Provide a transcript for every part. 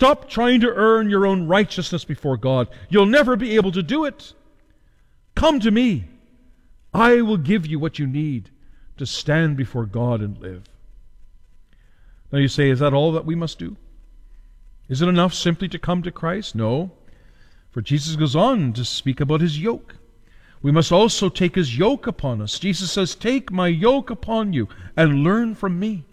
Stop trying to earn your own righteousness before God. You'll never be able to do it. Come to me. I will give you what you need to stand before God and live. Now you say, is that all that we must do? Is it enough simply to come to Christ? No. For Jesus goes on to speak about His yoke. We must also take His yoke upon us. Jesus says, take my yoke upon you and learn from me.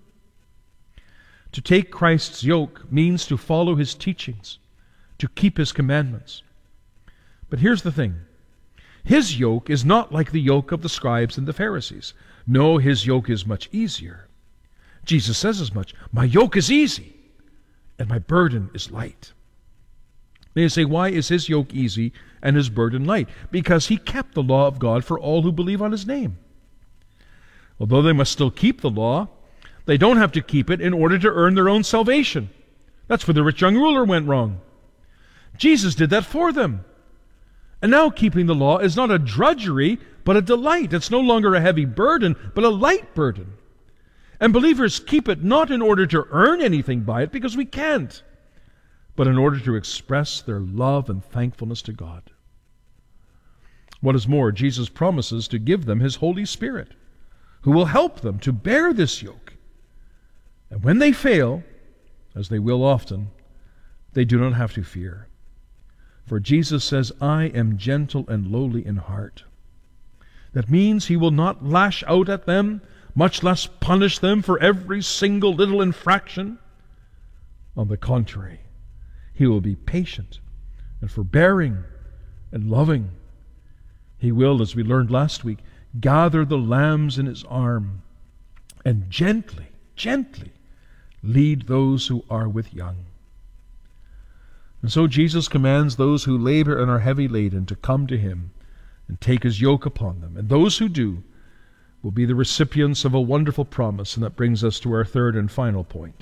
To take Christ's yoke means to follow His teachings, to keep His commandments. But here's the thing. His yoke is not like the yoke of the scribes and the Pharisees. No, His yoke is much easier. Jesus says as much. My yoke is easy, and my burden is light. They say, why is His yoke easy and His burden light? Because He kept the law of God for all who believe on His name. Although they must still keep the law, they don't have to keep it in order to earn their own salvation. That's where the rich young ruler went wrong. Jesus did that for them. And now keeping the law is not a drudgery, but a delight. It's no longer a heavy burden, but a light burden. And believers keep it not in order to earn anything by it, because we can't, but in order to express their love and thankfulness to God. What is more, Jesus promises to give them His Holy Spirit, who will help them to bear this yoke. And when they fail, as they will often, they do not have to fear. For Jesus says, I am gentle and lowly in heart. That means He will not lash out at them, much less punish them for every single little infraction. On the contrary, He will be patient and forbearing and loving. He will, as we learned last week, gather the lambs in His arm and gently lead those who are with young. And so Jesus commands those who labor and are heavy laden to come to Him and take His yoke upon them. And those who do will be the recipients of a wonderful promise. And that brings us to our third and final point.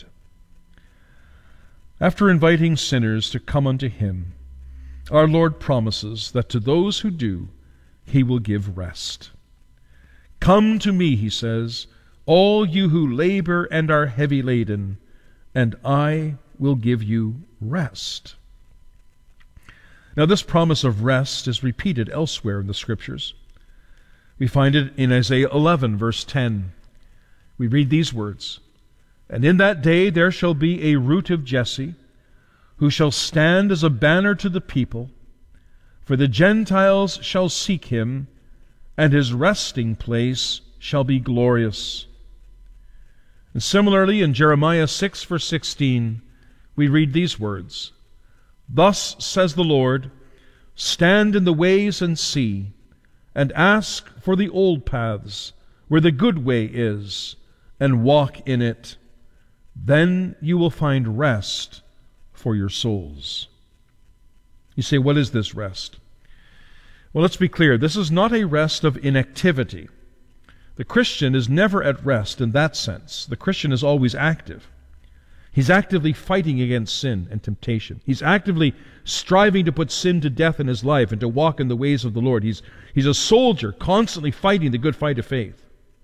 After inviting sinners to come unto Him, our Lord promises that to those who do, He will give rest. Come to me, He says, all you who labor and are heavy laden, and I will give you rest. Now this promise of rest is repeated elsewhere in the Scriptures. We find it in Isaiah 11, verse 10. We read these words, And in that day there shall be a root of Jesse, who shall stand as a banner to the people, for the Gentiles shall seek Him, and His resting place shall be glorious. And similarly in Jeremiah 6, verse 16, we read these words, Thus says the Lord, Stand in the ways and see, and ask for the old paths, where the good way is, and walk in it. Then you will find rest for your souls. You say, what is this rest? Well, let's be clear. This is not a rest of inactivity. The Christian is never at rest in that sense. The Christian is always active. He's actively fighting against sin and temptation. He's actively striving to put sin to death in his life and to walk in the ways of the Lord. He's a soldier constantly fighting the good fight of faith.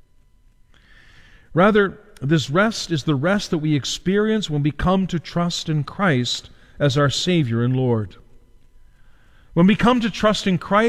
Rather, this rest is the rest that we experience when we come to trust in Christ as our Savior and Lord. When we come to trust in Christ